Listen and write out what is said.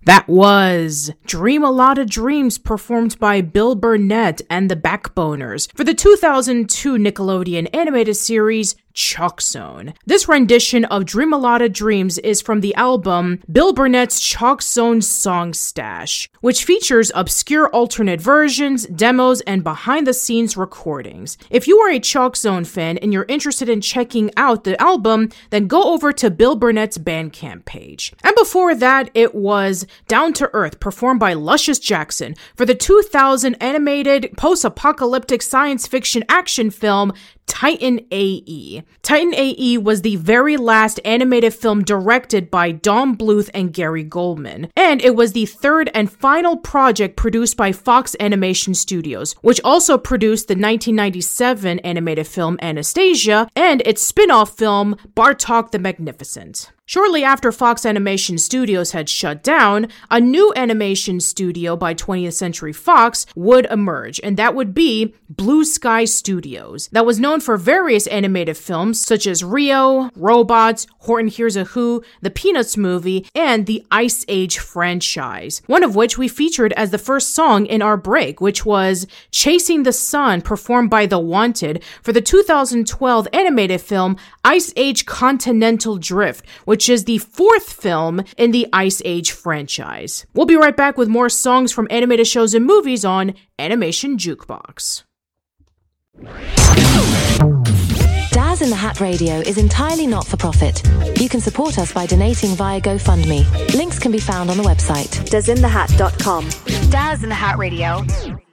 That was Dream a Lot of Dreams, performed by Bill Burnett and the Backboners for the 2002 Nickelodeon animated series Chalk Zone. This rendition of Dream a Lot of Dreams is from the album Bill Burnett's Chalk Zone Song Stash, which features obscure alternate versions, demos, and behind-the-scenes recordings. If you are a Chalk Zone fan and you're interested in checking out the album, then go over to Bill Burnett's Bandcamp page. And before that, it was Down to Earth, performed by Luscious Jackson for the 2000 animated post-apocalyptic science fiction action film Titan A.E. Titan A.E. was the very last animated film directed by Don Bluth and Gary Goldman, and it was the third and final project produced by Fox Animation Studios, which also produced the 1997 animated film Anastasia and its spin-off film Bartok the Magnificent. Shortly after Fox Animation Studios had shut down, a new animation studio by 20th Century Fox would emerge, and that would be Blue Sky Studios, that was known for various animated films such as Rio, Robots, Horton Hears a Who, The Peanuts Movie, and the Ice Age franchise, one of which we featured as the first song in our break, which was Chasing the Sun, performed by The Wanted for the 2012 animated film Ice Age Continental Drift, which is the fourth film in the Ice Age franchise. We'll be right back with more songs from animated shows and movies on Animation Jukebox. Daz in the Hat Radio is entirely not for profit. You can support us by donating via GoFundMe. Links can be found on the website dazinthehat.com. Daz in the Hat Radio.